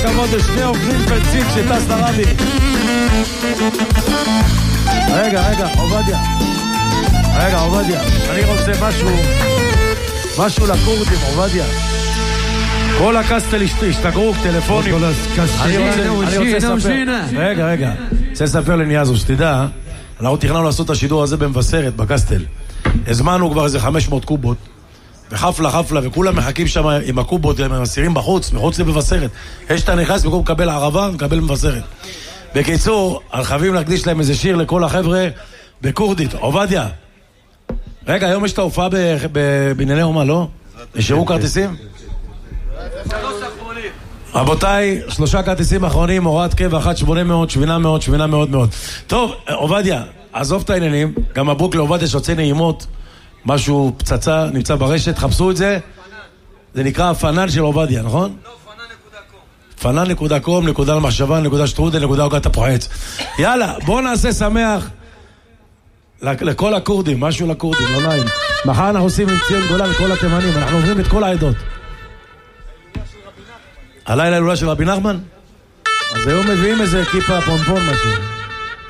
הכבוד לשני אוכלים פלצים שטס לרבי. רגע, עובדיה, אני רוצה משהו לקורדים, עובדיה. כל הקסטל השתגרו, טלפונים. אני רוצה לספר. רגע. רוצה לספר לניאזו, שתדע, אנחנו תכננו לעשות את השידור הזה במבשרת, בקסטל. הזמנו כבר איזה 500 קובות, וחפלה, וכולם מחכים שם עם הקובות, הם מסירים מחוץ לבשרת. יש את הנכנס, במקום לקבל ערבה, מקבל מבשרת. בקיצור, חייבים להקדיש להם איזה שיר לכל החבר'ה בקורדית. עובדיה. רגע, היום יש את ההופעה בענייני אומה, לא? נשארו כרטיסים? רבותיי, 3 כרטיסים אחרונים, הוראת קבע, 1-800, שבינה מאוד. טוב, עובדיה, עזוב את העניינים, גם הבוק לעובדיה שיוצא נעימות, משהו פצצה, נמצא ברשת, חפשו את זה, זה נקרא הפנן של עובדיה, נכון? לא, פנן.com, נקודה למחשבה, נקודה שטרודל, נקודה הוגת הפוחץ. יאללה, בואו נעשה שמח לכל הקורדים, משהו לקורדים, לא נעים. מחר אנחנו עושים עם ציון גולן לכל התימנים, אנחנו עוברים את כל העדות. הלילה הילולה של רבי נחמן? אז היום מביאים איזה כיפה פומפון משהו.